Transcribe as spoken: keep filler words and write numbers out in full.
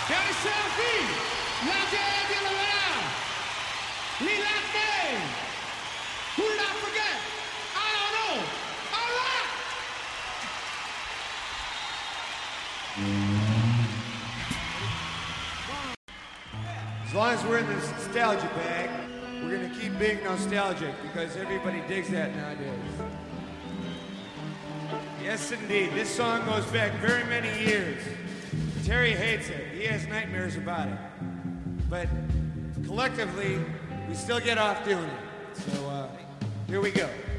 Cari Selfie, la gente lo verá. Lilate, who did I forget? I don't know. All right. As long as we're in the nostalgia bag, we're gonna keep being nostalgic because everybody digs that nowadays. Yes, indeed. This song goes back very many years. Terry hates it. He has nightmares about it. But collectively, we still get off doing it. So uh, here we go.